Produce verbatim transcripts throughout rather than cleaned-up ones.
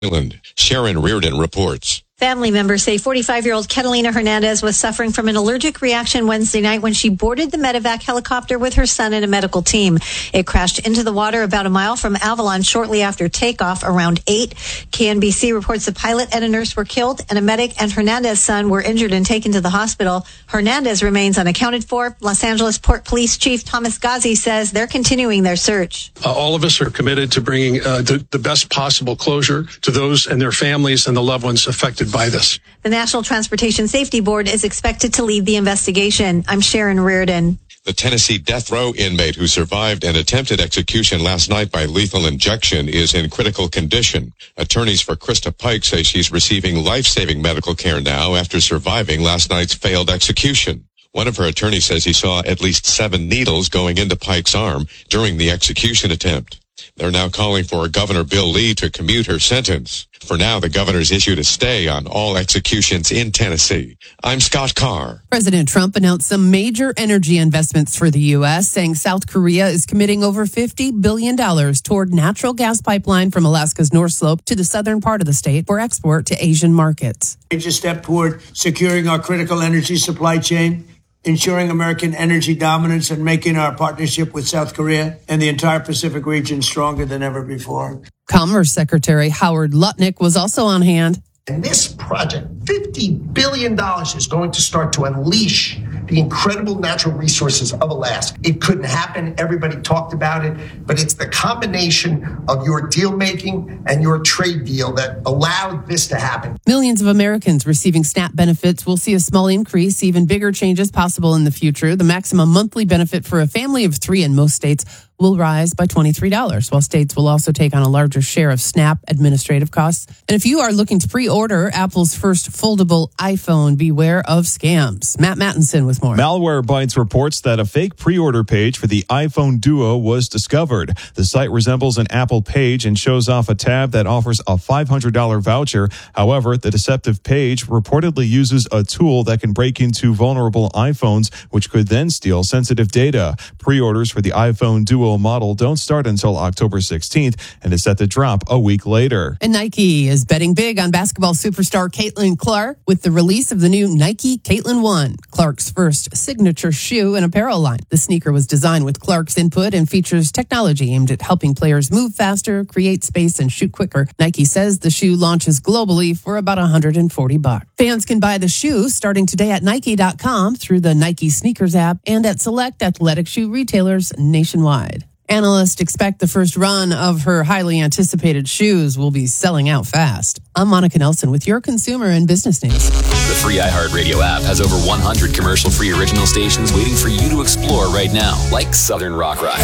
Sharon Reardon reports. Family members say forty-five-year-old Catalina Hernandez was suffering from an allergic reaction Wednesday night when she boarded the medevac helicopter with her son and a medical team. It crashed into the water about a mile from Avalon shortly after takeoff around eight. K N B C reports the pilot and a nurse were killed and a medic and Hernandez's son were injured and taken to the hospital. Hernandez remains unaccounted for. Los Angeles Port Police Chief Thomas Ghazi says they're continuing their search. Uh, all of us are committed to bringing uh, the, the best possible closure to those and their families and the loved ones affected by this. The National Transportation Safety Board is expected to lead the investigation. I'm Sharon Reardon. The Tennessee death row inmate who survived an attempted execution last night by lethal injection is in critical condition. Attorneys for Krista Pike say she's receiving life-saving medical care now after surviving last night's failed execution. One of her attorneys says he saw at least seven needles going into Pike's arm during the execution attempt. They're now calling for Governor Bill Lee to commute her sentence. For now, the governor's issued a stay on all executions in Tennessee. I'm Scott Carr. President Trump announced some major energy investments for the U S, saying South Korea is committing over fifty billion dollars toward natural gas pipeline from Alaska's North Slope to the southern part of the state for export to Asian markets. Major step toward securing our critical energy supply chain, ensuring American energy dominance, and making our partnership with South Korea and the entire Pacific region stronger than ever before. Commerce Secretary Howard Lutnick was also on hand. And this project, fifty billion dollars, is going to start to unleash the incredible natural resources of Alaska. It couldn't happen. Everybody talked about it, but it's the combination of your deal making and your trade deal that allowed this to happen. Millions of Americans receiving SNAP benefits will see a small increase, even bigger changes possible in the future. The maximum monthly benefit for a family of three in most states will rise by twenty-three dollars, while states will also take on a larger share of SNAP administrative costs. And if you are looking to pre-order Apple's first foldable iPhone, beware of scams. Matt Mattinson with more. Malwarebytes reports that a fake pre-order page for the iPhone Duo was discovered. The site resembles an Apple page and shows off a tab that offers a five hundred dollars voucher. However, the deceptive page reportedly uses a tool that can break into vulnerable iPhones, which could then steal sensitive data. Pre-orders for the iPhone Duo model don't start until October sixteenth and is set to drop a week later. And Nike is betting big on basketball superstar Caitlin Clark with the release of the new Nike Caitlin One, Clark's first signature shoe and apparel line. The sneaker was designed with Clark's input and features technology aimed at helping players move faster, create space, and shoot quicker. Nike says the shoe launches globally for about one hundred forty bucks. Fans can buy the shoe starting today at Nike dot com through the Nike Sneakers app and at select athletic shoe retailers nationwide. Analysts expect the first run of her highly anticipated shoes will be selling out fast. I'm Monica Nelson with your consumer and business news. The free iHeartRadio app has over one hundred commercial-free original stations waiting for you to explore right now, like Southern Rock Ride.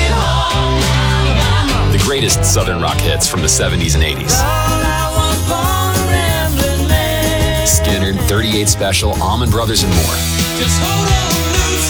The greatest Southern rock hits from the seventies and eighties. Skinner, thirty-eight Special, Allman Brothers, and more. Just hold on.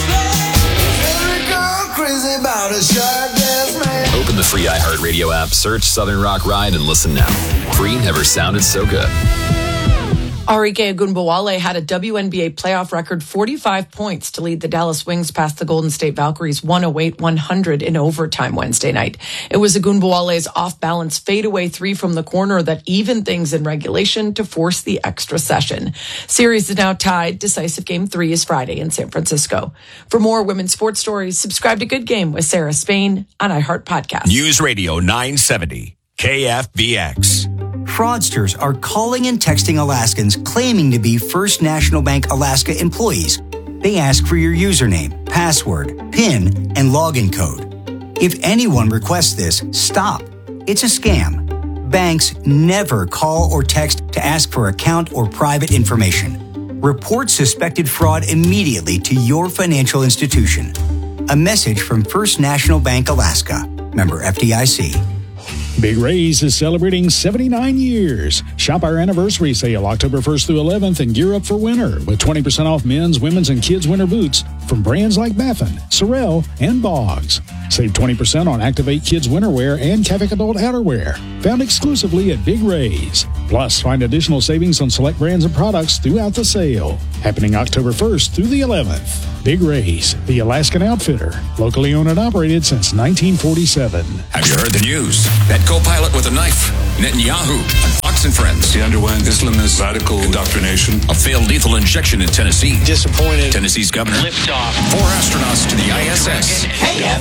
Open the free iHeartRadio app, search Southern Rock Ride, and listen now. Free never sounded so good. Arike Ogunbowale had a W N B A playoff record forty-five points to lead the Dallas Wings past the Golden State Valkyries one oh eight one hundred in overtime Wednesday night. It was Ogunbowale's off-balance fadeaway three from the corner that evened things in regulation to force the extra session. Series is now tied. Decisive game three is Friday in San Francisco. For more women's sports stories, subscribe to Good Game with Sarah Spain on iHeart Podcast. News Radio nine seventy, K F B X. Fraudsters are calling and texting Alaskans claiming to be First National Bank Alaska employees. They ask for your username, password, PIN, and login code. If anyone requests this, stop. It's a scam. Banks never call or text to ask for account or private information. Report suspected fraud immediately to your financial institution. A message from First National Bank Alaska. Member F D I C. Big Ray's is celebrating seventy-nine years. Shop our anniversary sale October first through eleventh and gear up for winter with twenty percent off men's, women's, and kids' winter boots from brands like Baffin, Sorel, and Boggs. Save twenty percent on Activate Kids winter wear and Kavik adult outerwear. Found exclusively at Big Ray's. Plus, find additional savings on select brands and products throughout the sale. Happening October first through the eleventh. Big Ray's, the Alaskan Outfitter. Locally owned and operated since nineteen forty-seven. Have you heard the news? That co-pilot with a knife, Netanyahu, on Fox and Friends. He underwent Islamist radical indoctrination. A failed lethal injection in Tennessee. Disappointed. Tennessee's governor. Liftoff. Four astronauts to the I S S. K F